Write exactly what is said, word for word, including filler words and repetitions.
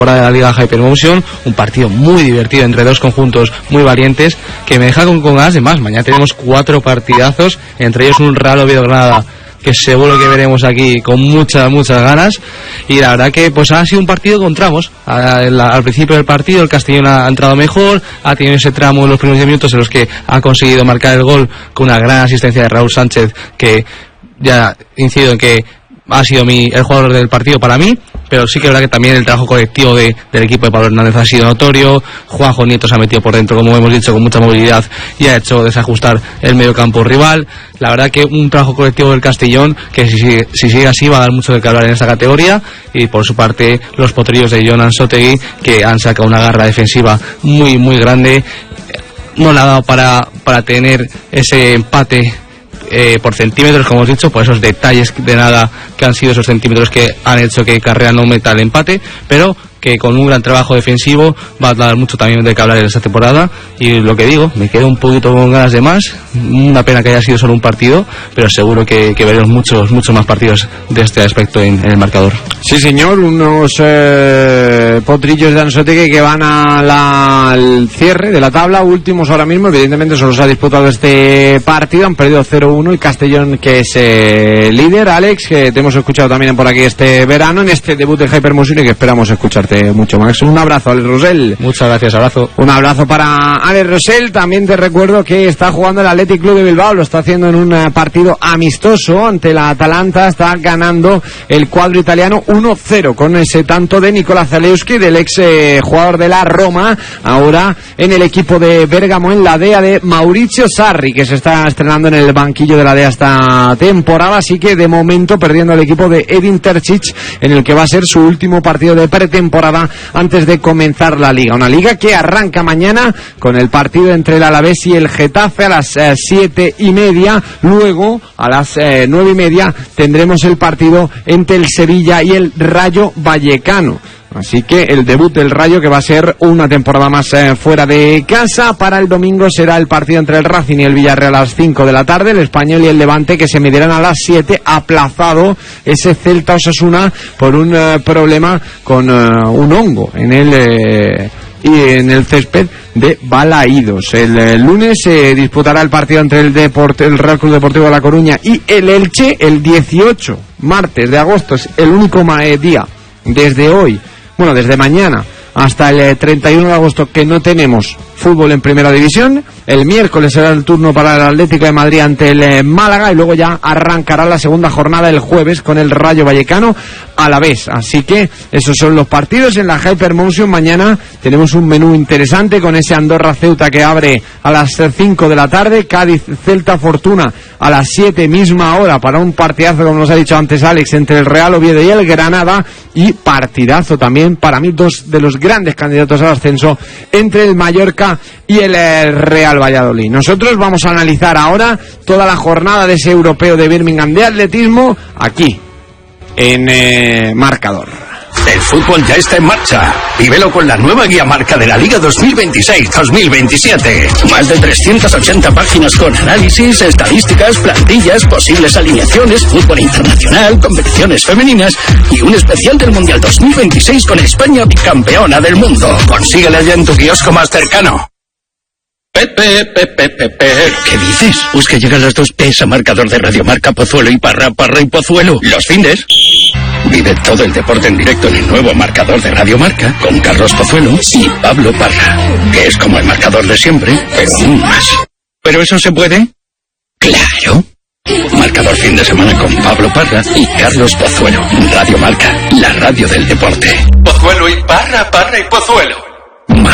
de la Liga Hypermotion, un partido muy divertido entre dos conjuntos muy valientes que me deja con, con ganas de más. Mañana tenemos cuatro partidazos, entre ellos un Real Oviedo Granada que seguro que veremos aquí con muchas, muchas ganas, y la verdad que pues ha sido un partido con tramos. Al, al principio del partido el Castellón ha entrado mejor, ha tenido ese tramo en los primeros diez minutos en los que ha conseguido marcar el gol con una gran asistencia de Raúl Sánchez, que ya incido en que ha sido mi, el jugador del partido para mí, pero sí que es verdad que también el trabajo colectivo de, del equipo de Pablo Hernández ha sido notorio. Juanjo Nieto se ha metido por dentro, como hemos dicho, con mucha movilidad y ha hecho desajustar el medio campo rival. La verdad que un trabajo colectivo del Castellón que si, si, si sigue así va a dar mucho de que hablar en esta categoría. Y por su parte los potrillos de Jon Anzotegui, que han sacado una garra defensiva muy muy grande. No le ha dado para, para tener ese empate Eh, por centímetros, como hemos dicho, por esos detalles de nada que han sido esos centímetros que han hecho que Carrea no meta el empate, pero que con un gran trabajo defensivo va a dar mucho también de que hablar en esta temporada. Y lo que digo, me quedo un poquito con ganas de más. Una pena que haya sido solo un partido, pero seguro que, que veremos muchos muchos más partidos de este aspecto en, en el marcador. Sí, señor, unos eh, potrillos de Anzotegui que van a la, al cierre de la tabla, últimos ahora mismo. Evidentemente solo se ha disputado este partido, han perdido cero uno, y Castellón, que es eh, líder. Alex, que te hemos escuchado también por aquí este verano en este debut de Hypermotion y que esperamos escucharte mucho más. Un abrazo, Alex Rosell. Muchas gracias, abrazo. Un abrazo para Alex Rosell. También te recuerdo que está jugando el Athletic Club de Bilbao, lo está haciendo en un partido amistoso ante la Atalanta. Está ganando el cuadro italiano uno cero con ese tanto de Nicola Zalewski, del ex eh, jugador de la Roma, ahora en el equipo de Bérgamo, en la D E A de Maurizio Sarri, que se está estrenando en el banquillo de la D E A esta temporada. Así que de momento perdiendo el equipo de Edin Terzic, en el que va a ser su último partido de pretemporada antes de comenzar la liga. Una liga que arranca mañana con el partido entre el Alavés y el Getafe a las eh, siete y media. Luego a las eh, nueve y media tendremos el partido entre el Sevilla y el Rayo Vallecano. Así que el debut del Rayo, que va a ser una temporada más eh, fuera de casa. Para el domingo será el partido entre el Racing y el Villarreal a las cinco de la tarde. El Español y el Levante, que se medirán a las siete. Aplazado ese Celta Osasuna por un eh, problema con eh, un hongo en el eh, y en el césped de Balaídos. El, el lunes se eh, disputará el partido entre el, Deport, el Real Club Deportivo de La Coruña y el Elche. El dieciocho, martes de agosto, es el único eh, día desde hoy, bueno, desde mañana hasta el treinta y uno de agosto que no tenemos fútbol en primera división. El miércoles será el turno para el Atlético de Madrid ante el Málaga, y luego ya arrancará la segunda jornada el jueves con el Rayo Vallecano a la vez. Así que esos son los partidos en la Hypermotion. Mañana tenemos un menú interesante con ese Andorra Ceuta que abre a las cinco de la tarde, Cádiz Celta Fortuna a las siete, misma hora, para un partidazo, como nos ha dicho antes Alex, entre el Real Oviedo y el Granada, y partidazo también para mí, dos de los grandes candidatos al ascenso, entre el Mallorca y el Real Valladolid. Nosotros vamos a analizar ahora toda la jornada de ese europeo de Birmingham de atletismo aquí en eh, Marcador. El fútbol ya está en marcha. Vívelo con la nueva guía marca de la Liga dos mil veintiséis dos mil veintisiete. Más de trescientas ochenta páginas con análisis, estadísticas, plantillas, posibles alineaciones, fútbol internacional, competiciones femeninas y un especial del Mundial dos mil veintiséis con España bicampeona del mundo. Consíguela ya en tu kiosco más cercano. Pepe, Pepe, Pepe. ¿Qué dices? Pues que llegan las dos P's a Marcador de Radio Marca, Pozuelo y Parra, Parra y Pozuelo. Los findes. Vive todo el deporte en directo en el nuevo Marcador de Radio Marca con Carlos Pozuelo y Pablo Parra, que es como el marcador de siempre, pero aún más. ¿Pero eso se puede? ¡Claro! Marcador fin de semana con Pablo Parra y Carlos Pozuelo. Radio Marca, la radio del deporte. Pozuelo y Parra, Parra y Pozuelo.